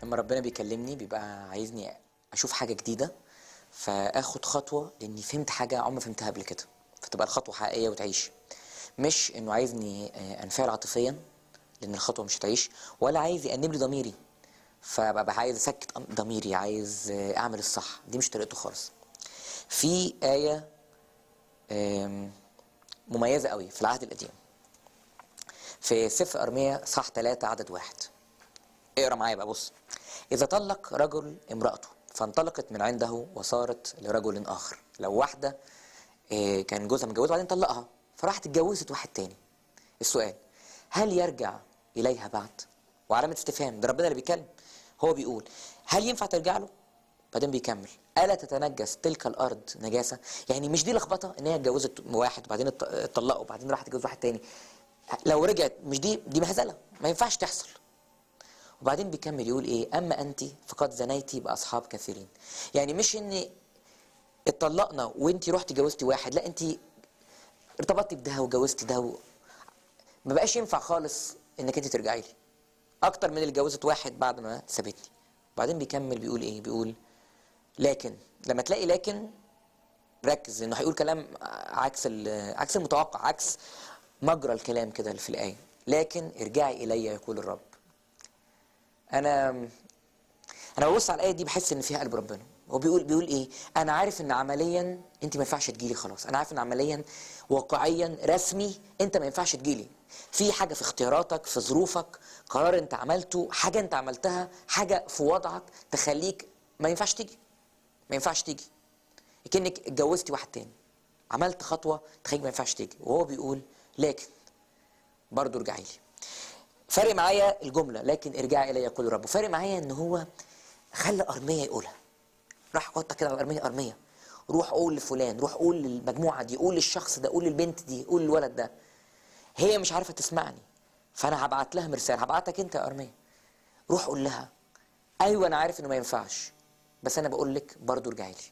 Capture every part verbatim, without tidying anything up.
لما ربنا بيكلمني بيبقى عايزني اشوف حاجه جديده، فاخد خطوه لاني فهمت حاجه عمري ما فهمتها قبل كده، فتبقى الخطوه حقيقيه وتعيش. مش انه عايزني انفعل عاطفيا لان الخطوه مش هتعيش، ولا عايز يأنب لي ضميري فببقى عايز اسكت ضميري، عايز اعمل الصح. دي مش طريقته خالص. في آية مميزة قوي في العهد القديم في سفر أرميا صح ثلاثة عدد واحد. اقرا معايا بقى. بص: إذا طلق رجل امرأته فانطلقت من عنده وصارت لرجل آخر. لو واحدة كان جوزها متجوزها وبعدين طلقها فراحت اتجوزت واحد تاني، السؤال: هل يرجع إليها بعد؟ وعلامة استفهام، ده ربنا اللي بيتكلم. هو بيقول هل ينفع ترجع له؟ بعدين بيكمل: ألا تتنجس تلك الأرض نجاسة؟ يعني مش دي لخبطة إن هي اتجوزت واحد وبعدين اتطلقوا وبعدين راحت تتجوز واحد تاني؟ لو رجعت مش دي دي مهزلة، ما ينفعش تحصل. وبعدين بيكمل يقول ايه: اما انت فقد زنيتي باصحاب كثيرين. يعني مش ان اتطلقنا وانت رحتي جوزتي واحد، لا، انت ارتبطتي بده وجوزتي ده و... ما بقاش ينفع خالص انك انت ترجعي لي اكتر من اللي جوزت واحد بعد ما سابتني. وبعدين بيكمل بيقول ايه؟ بيقول لكن. لما تلاقي لكن ركز انه هيقول كلام عكس عكس المتوقع، عكس مجرى الكلام كده اللي في الايه. لكن ارجعي الي يقول الرب. انا انا ببص على الايه دي بحس ان فيها قلب ربنا. هو بيقول بيقول ايه؟ انا عارف ان عمليا انت ما ينفعش تجيلي خلاص، انا عارف ان عمليا واقعيا رسمي انت ما ينفعش تجيلي. في حاجه في اختياراتك، في ظروفك، قرار انت عملته، حاجه انت عملتها، حاجه في وضعك تخليك ما ينفعش تيجي، ما ينفعش تيجي. كأنك اتجوزتي واحد تاني، عملت خطوه تخليك ما ينفعش تيجي. وهو بيقول لكن برضه ارجعي لي. فارق معايا الجمله لكن ارجعي الي يقول الرب، وفارق معايا ان هو خلى أرميا يقولها. راح قطع كده على أرميا: أرميا روح قول لفلان، روح قول للمجموعة دي، قول للشخص ده، قول للبنت دي، قول للولد ده. هي مش عارفة تسمعني فأنا هبعت لها مرسال، هبعتك أنت يا أرميا. روح قول لها أيوة أنا عارف إنه ما ينفعش، بس أنا بقول لك برضه ارجعي لي.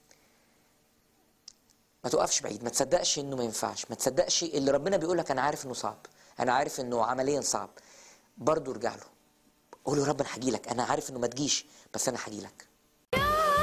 ما توقفش بعيد، ما تصدقش إنه ما ينفعش، ما تصدقش اللي ربنا بيقول لك. أنا عارف إنه صعب، أنا عارف إنه عمليا صعب، برضه ارجع له. قول له: رب أنا هجي لك، أنا عارف إنه ما تجيش بس أنا هجي لك.